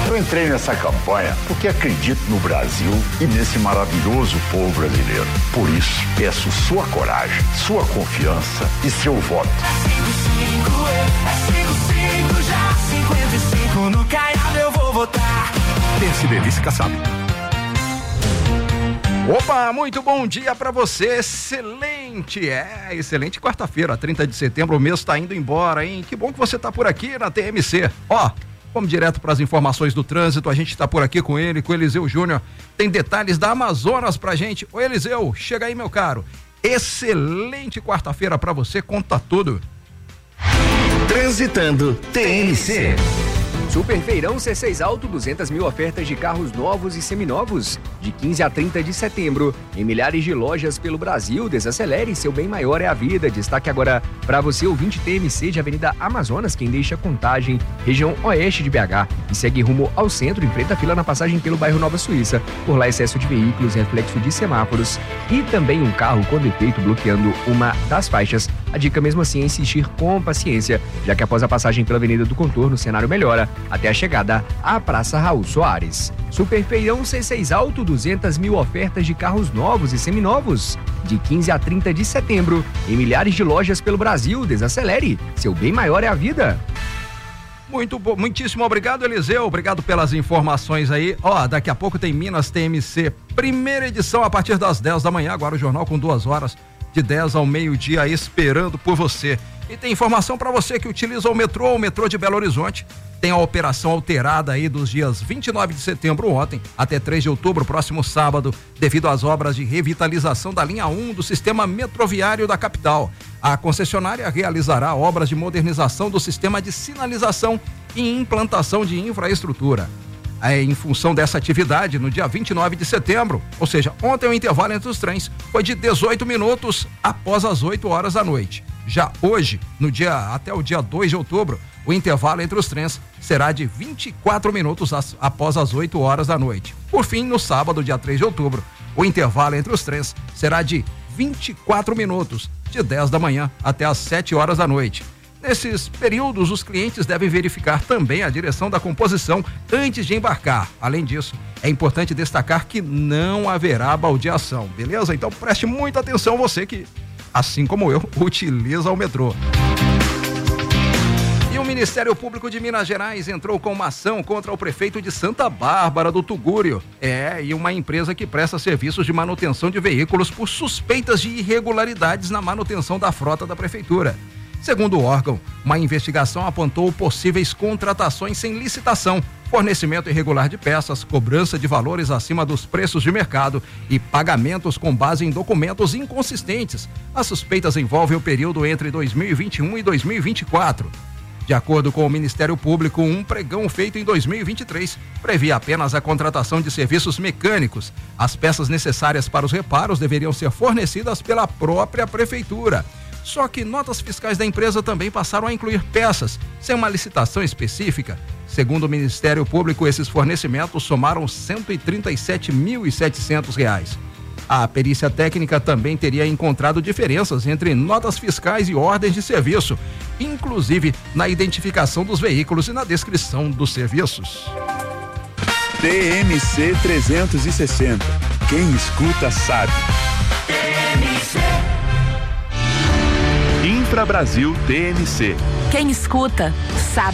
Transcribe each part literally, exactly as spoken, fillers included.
Eu entrei nessa campanha porque acredito no Brasil e nesse maravilhoso povo brasileiro. Por isso, peço sua coragem, sua confiança e seu voto. No Caiado eu vou votar. Pense Delícia Kassab. Opa, muito bom dia pra você, excelente, é, excelente quarta-feira, trinta de setembro, o mês tá indo embora, hein? Que bom que você tá por aqui na T M C. Ó, vamos direto para as informações do trânsito, a gente tá por aqui com ele, com o Eliseu Júnior, tem detalhes da Amazonas pra gente. Ô Eliseu, chega aí meu caro, excelente quarta-feira pra você, conta tudo. Transitando T M C. Super Feirão C seis Auto, duzentas mil ofertas de carros novos e seminovos, de quinze a trinta de setembro, em milhares de lojas pelo Brasil. Desacelere, seu bem maior é a vida. Destaque agora para você, ouvinte T M C de Avenida Amazonas, quem deixa Contagem, região oeste de B H, e segue rumo ao centro, enfrenta a fila na passagem pelo bairro Nova Suíça. Por lá, excesso de veículos, reflexo de semáforos e também um carro com defeito bloqueando uma das faixas. A dica mesmo assim é insistir com paciência, já que após a passagem pela Avenida do Contorno, o cenário melhora até a chegada à Praça Raul Soares. Super Feirão C seis Auto, duzentas mil ofertas de carros novos e seminovos, de quinze a trinta de setembro, em milhares de lojas pelo Brasil. Desacelere, seu bem maior é a vida. Muito bom, muitíssimo obrigado, Eliseu, obrigado pelas informações aí. Ó, daqui a pouco tem Minas T M C, primeira edição a partir das dez da manhã, agora o jornal com duas horas, de dez ao meio-dia, esperando por você. E tem informação para você que utiliza o metrô, o metrô de Belo Horizonte. Tem a operação alterada aí dos dias vinte e nove de setembro ontem até três de outubro, próximo sábado, devido às obras de revitalização da linha um do sistema metroviário da capital. A concessionária realizará obras de modernização do sistema de sinalização e implantação de infraestrutura. É, em função dessa atividade, no dia vinte e nove de setembro, ou seja, ontem o intervalo entre os trens foi de dezoito minutos após as oito horas da noite. Já hoje, no dia, até o dia dois de outubro, o intervalo entre os trens será de vinte e quatro minutos as, após as oito horas da noite. Por fim, no sábado, dia três de outubro, o intervalo entre os trens será de vinte e quatro minutos, de dez da manhã até as sete horas da noite. Nesses períodos, os clientes devem verificar também a direção da composição antes de embarcar. Além disso, é importante destacar que não haverá baldeação, beleza? Então preste muita atenção você que, assim como eu, utiliza o metrô. E o Ministério Público de Minas Gerais entrou com uma ação contra o prefeito de Santa Bárbara do Tugúrio. É, e uma empresa que presta serviços de manutenção de veículos por suspeitas de irregularidades na manutenção da frota da prefeitura. Segundo o órgão, uma investigação apontou possíveis contratações sem licitação, fornecimento irregular de peças, cobrança de valores acima dos preços de mercado e pagamentos com base em documentos inconsistentes. As suspeitas envolvem o período entre dois mil e vinte e um e dois mil e vinte e quatro. De acordo com o Ministério Público, um pregão feito em dois mil e vinte e três previa apenas a contratação de serviços mecânicos. As peças necessárias para os reparos deveriam ser fornecidas pela própria prefeitura. Só que notas fiscais da empresa também passaram a incluir peças, sem uma licitação específica. Segundo o Ministério Público, esses fornecimentos somaram cento e trinta e sete mil e setecentos reais. A perícia técnica também teria encontrado diferenças entre notas fiscais e ordens de serviço, inclusive na identificação dos veículos e na descrição dos serviços. T M C trezentos e sessenta. Quem escuta sabe. T M C. Infra Brasil T M C. Quem escuta, sabe.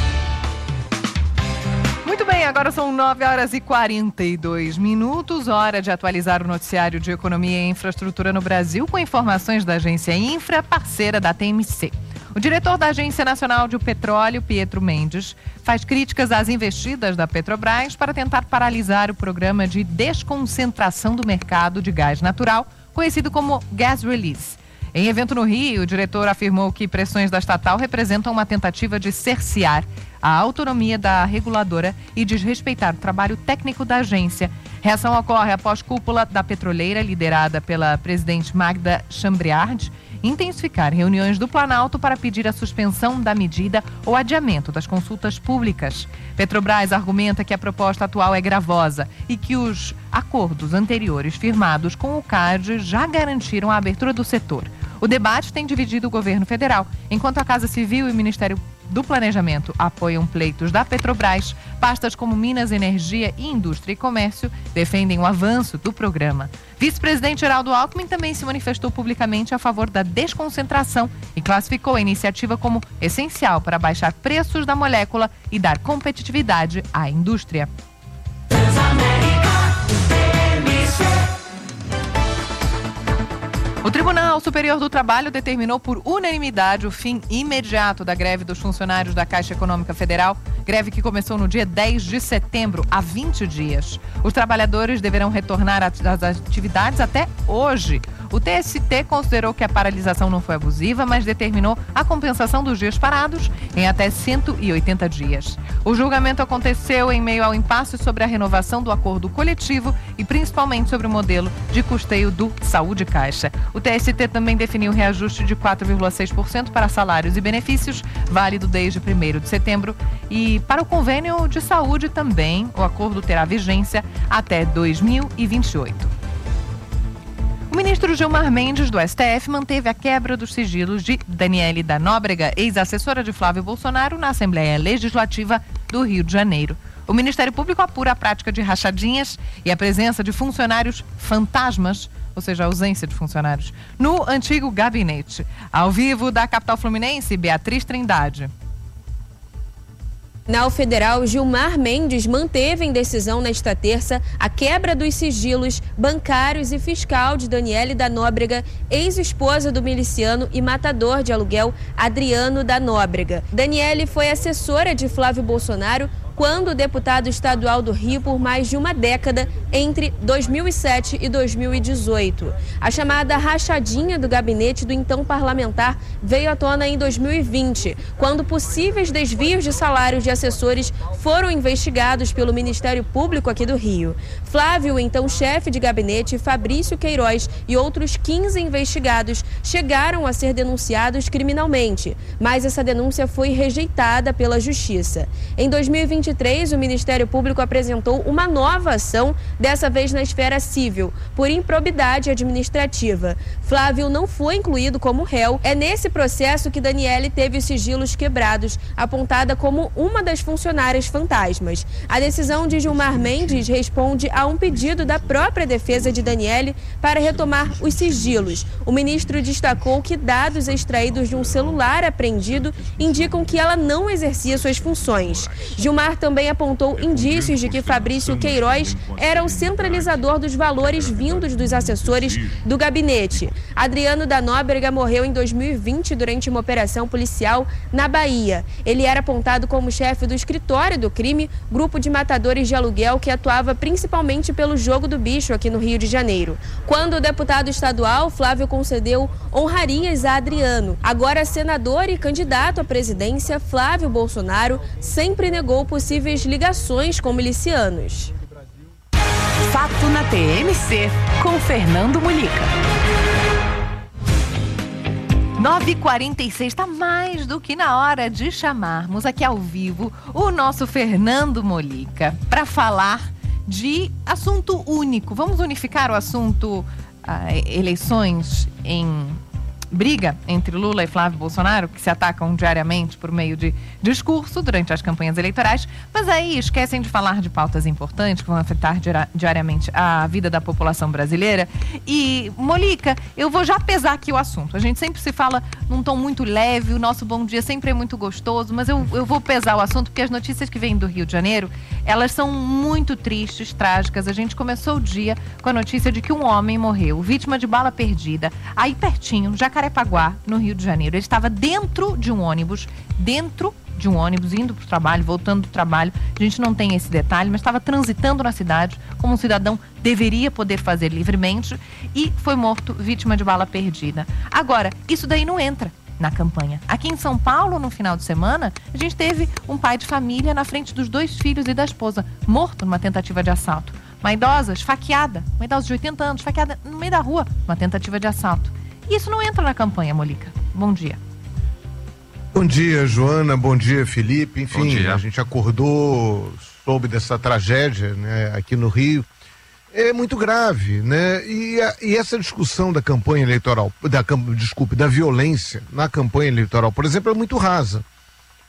Muito bem, agora são nove horas e quarenta e dois minutos, hora de atualizar o noticiário de economia e infraestrutura no Brasil com informações da agência Infra, parceira da T M C. O diretor da Agência Nacional de Petróleo, Pietro Mendes, faz críticas às investidas da Petrobras para tentar paralisar o programa de desconcentração do mercado de gás natural, conhecido como Gas Release. Em evento no Rio, o diretor afirmou que pressões da estatal representam uma tentativa de cercear a autonomia da reguladora e desrespeitar o trabalho técnico da agência. Reação ocorre após cúpula da petroleira, liderada pela presidente Magda Chambriard, intensificar reuniões do Planalto para pedir a suspensão da medida ou adiamento das consultas públicas. Petrobras argumenta que a proposta atual é gravosa e que os acordos anteriores firmados com o C A D já garantiram a abertura do setor. O debate tem dividido o governo federal, enquanto a Casa Civil e o Ministério do Planejamento apoiam pleitos da Petrobras, pastas como Minas, Energia e Indústria e Comércio defendem o avanço do programa. Vice-presidente Geraldo Alckmin também se manifestou publicamente a favor da desconcentração e classificou a iniciativa como essencial para baixar preços da molécula e dar competitividade à indústria. O Tribunal Superior do Trabalho determinou por unanimidade o fim imediato da greve dos funcionários da Caixa Econômica Federal, greve que começou no dia dez de setembro, há vinte dias. Os trabalhadores deverão retornar às atividades até hoje. O T S T considerou que a paralisação não foi abusiva, mas determinou a compensação dos dias parados em até cento e oitenta dias. O julgamento aconteceu em meio ao impasse sobre a renovação do acordo coletivo e principalmente sobre o modelo de custeio do Saúde Caixa. O T S T também definiu reajuste de quatro vírgula seis por cento para salários e benefícios, válido desde primeiro de setembro. E para o convênio de saúde também, o acordo terá vigência até dois mil e vinte e oito. O ministro Gilmar Mendes, do S T F, manteve a quebra dos sigilos de Daniele da Nóbrega, ex-assessora de Flávio Bolsonaro, na Assembleia Legislativa do Rio de Janeiro. O Ministério Público apura a prática de rachadinhas e a presença de funcionários fantasmas, ou seja, a ausência de funcionários, no antigo gabinete. Ao vivo da capital fluminense, Beatriz Trindade. Na Federal, Gilmar Mendes manteve em decisão nesta terça a quebra dos sigilos bancários e fiscal de Daniele da Nóbrega, ex-esposa do miliciano e matador de aluguel Adriano da Nóbrega. Daniele foi assessora de Flávio Bolsonaro quando deputado estadual do Rio por mais de uma década, entre dois mil e sete e dois mil e dezoito. A chamada rachadinha do gabinete do então parlamentar veio à tona em dois mil e vinte, quando possíveis desvios de salários de assessores foram investigados pelo Ministério Público aqui do Rio. Flávio, então chefe de gabinete, Fabrício Queiroz e outros quinze investigados chegaram a ser denunciados criminalmente, mas essa denúncia foi rejeitada pela Justiça. Em dois mil e vinte e três, o Ministério Público apresentou uma nova ação, dessa vez na esfera civil, por improbidade administrativa. Flávio não foi incluído como réu. É nesse processo que Daniele teve os sigilos quebrados, apontada como uma das funcionárias fantasmas. A decisão de Gilmar Mendes responde a um pedido da própria defesa de Daniele para retomar os sigilos. O ministro destacou que dados extraídos de um celular apreendido indicam que ela não exercia suas funções. Gilmar também apontou indícios de que Fabrício Queiroz era o centralizador dos valores vindos dos assessores do gabinete. Adriano da Nóbrega morreu em dois mil e vinte durante uma operação policial na Bahia. Ele era apontado como chefe do escritório do crime, grupo de matadores de aluguel que atuava principalmente pelo jogo do bicho aqui no Rio de Janeiro. Quando o deputado estadual, Flávio concedeu honrarias a Adriano. Agora senador e candidato à presidência, Flávio Bolsonaro sempre negou possíveis ligações com milicianos. Fato na T M C, com Fernando Mulica. nove e quarenta e seis, está mais do que na hora de chamarmos aqui ao vivo o nosso Fernando Mulica para falar de assunto único. Vamos unificar o assunto ah, eleições em briga entre Lula e Flávio Bolsonaro, que se atacam diariamente por meio de discurso durante as campanhas eleitorais, mas aí esquecem de falar de pautas importantes que vão afetar diariamente a vida da população brasileira. E, Mulica, eu vou já pesar aqui o assunto. A gente sempre se fala num tom muito leve, o nosso bom dia sempre é muito gostoso, mas eu, eu vou pesar o assunto porque as notícias que vêm do Rio de Janeiro, elas são muito tristes, trágicas. A gente começou o dia com a notícia de que um homem morreu, vítima de bala perdida, aí pertinho, Jacarepaguá, no Rio de Janeiro. Ele estava dentro de um ônibus, dentro de um ônibus, indo para o trabalho, voltando do trabalho. A gente não tem esse detalhe, mas estava transitando na cidade como um cidadão deveria poder fazer livremente e foi morto, vítima de bala perdida. Agora, isso daí não entra na campanha. Aqui em São Paulo, no final de semana, a gente teve um pai de família na frente dos dois filhos e da esposa, morto numa tentativa de assalto. Uma idosa esfaqueada, uma idosa de oitenta anos, esfaqueada no meio da rua, uma tentativa de assalto. E isso não entra na campanha, Mulica. Bom dia. Bom dia, Joana. Bom dia, Felipe. Enfim, dia. A gente acordou, soube dessa tragédia, né, aqui no Rio. É muito grave, né? E, a, e essa discussão da campanha eleitoral, da, desculpe, da violência na campanha eleitoral, por exemplo, é muito rasa.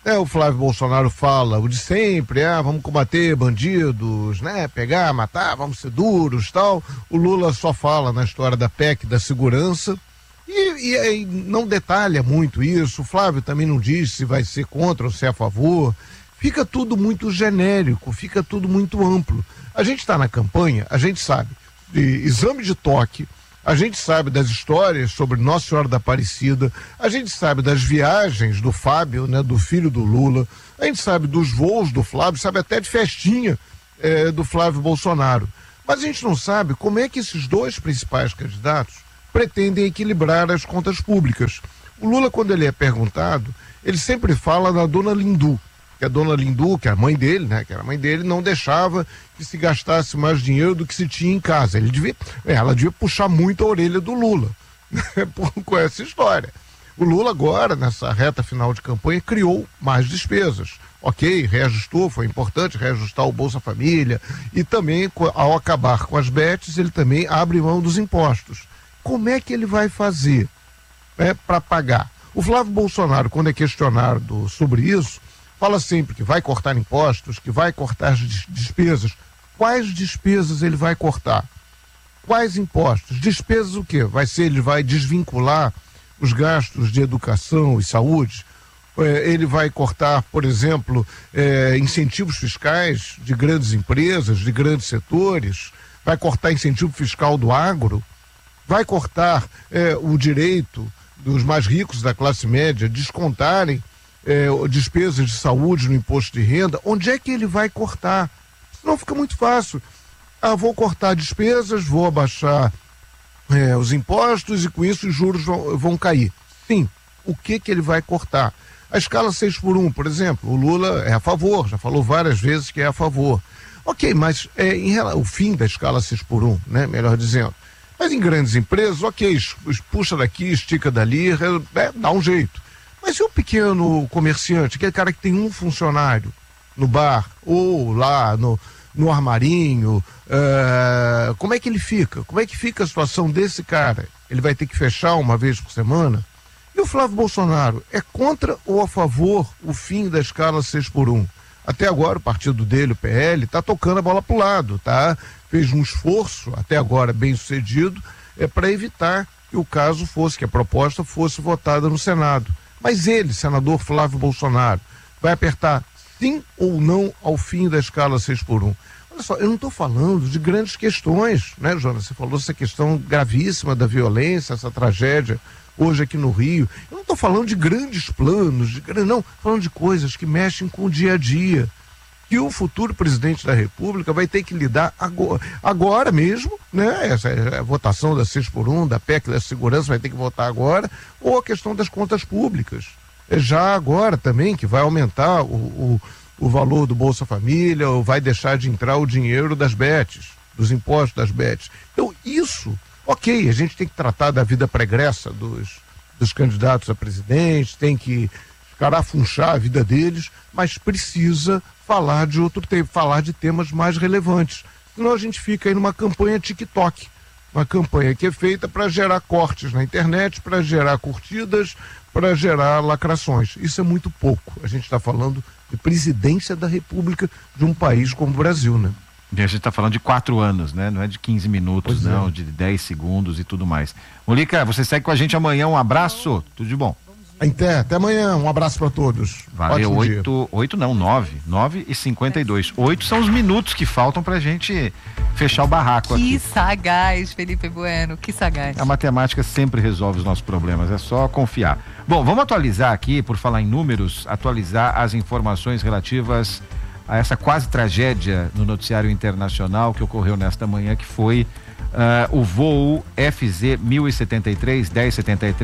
É, o Flávio Bolsonaro fala o de sempre, ah, vamos combater bandidos, né, pegar, matar, vamos ser duros, tal. O Lula só fala na história da P E C da segurança e, e, e não detalha muito isso. O Flávio também não diz se vai ser contra ou se é a favor. Fica tudo muito genérico, fica tudo muito amplo. A gente está na campanha, a gente sabe de exame de toque, a gente sabe das histórias sobre Nossa Senhora da Aparecida, a gente sabe das viagens do Fábio, né, do filho do Lula, a gente sabe dos voos do Flávio, sabe até de festinha eh, do Flávio Bolsonaro. Mas a gente não sabe como é que esses dois principais candidatos pretendem equilibrar as contas públicas. O Lula, quando ele é perguntado, ele sempre fala da dona Lindu, que a dona Lindu, que é a mãe dele, né, que era a mãe dele, não deixava que se gastasse mais dinheiro do que se tinha em casa. Ele devia, ela devia puxar muito a orelha do Lula, né, com essa história. O Lula agora, nessa reta final de campanha, criou mais despesas. Ok, reajustou, foi importante reajustar o Bolsa Família e também, ao acabar com as bets, ele também abre mão dos impostos. Como é que ele vai fazer, né, para pagar? O Flávio Bolsonaro, quando é questionado sobre isso, fala sempre que vai cortar impostos, que vai cortar despesas. Quais despesas ele vai cortar? Quais impostos? Despesas o quê? Vai ser, ele vai desvincular os gastos de educação e saúde? É, ele vai cortar, por exemplo, é, incentivos fiscais de grandes empresas, de grandes setores? Vai cortar incentivo fiscal do agro? Vai cortar é, o direito dos mais ricos da classe média descontarem É, despesas de saúde no imposto de renda? Onde é que ele vai cortar? Senão fica muito fácil. Ah, vou cortar despesas, vou abaixar é, os impostos e com isso os juros vão, vão cair. Sim, o que que ele vai cortar? A escala seis por um, por exemplo, o Lula é a favor, já falou várias vezes que é a favor. Ok, mas é, em, o fim da escala seis por um, né, melhor dizendo. Mas em grandes empresas, ok, puxa daqui, estica dali, é, dá um jeito. Mas e o pequeno comerciante, aquele cara que tem um funcionário no bar ou lá no, no armarinho, uh, como é que ele fica? Como é que fica a situação desse cara? Ele vai ter que fechar uma vez por semana? E o Flávio Bolsonaro é contra ou a favor o fim da escala seis por um? Até agora o partido dele, o P L, está tocando a bola para o lado, tá? Fez um esforço, até agora bem sucedido, é, para evitar que o caso fosse, que a proposta fosse votada no Senado. Mas ele, senador Flávio Bolsonaro, vai apertar sim ou não ao fim da escala seis por um? Olha só, eu não estou falando de grandes questões, né, Jonas? Você falou essa questão gravíssima da violência, essa tragédia hoje aqui no Rio. Eu não estou falando de grandes planos, de, não, falando de coisas que mexem com o dia a dia, que o futuro presidente da República vai ter que lidar agora, agora mesmo, né? Essa é a votação da seis por um, da P E C da segurança vai ter que votar agora, ou a questão das contas públicas. É já agora também que vai aumentar o, o, o valor do Bolsa Família, ou vai deixar de entrar o dinheiro das bets, dos impostos das bets. Então isso, ok, a gente tem que tratar da vida pregressa dos, dos candidatos a presidente, tem que carafunchar a vida deles, mas precisa falar de outro tempo, falar de temas mais relevantes. Senão a gente fica aí numa campanha TikTok, uma campanha que é feita para gerar cortes na internet, para gerar curtidas, para gerar lacrações. Isso é muito pouco. A gente está falando de presidência da República de um país como o Brasil, né? E a gente está falando de quatro anos, né? Não é de quinze minutos, Pois não, é. de dez segundos e tudo mais. Molica, você segue com a gente amanhã. Um abraço, tudo de bom. Até, até amanhã, um abraço para todos. Valeu, Ótimo dia. oito, oito não, nove, nove e cinquenta e dois. Oito são os minutos que faltam pra gente fechar o barraco Que aqui. sagaz, Felipe Bueno, que sagaz. A matemática sempre resolve os nossos problemas, é só confiar. Bom, vamos atualizar aqui, por falar em números, atualizar as informações relativas a essa quase tragédia no noticiário internacional que ocorreu nesta manhã, que foi uh, o voo F Z mil e setenta e três, dez setenta e três